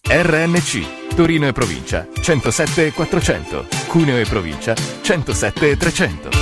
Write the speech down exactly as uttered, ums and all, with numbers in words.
R N C, Torino e provincia centosette quattrocento, Cuneo e provincia centosette trecento.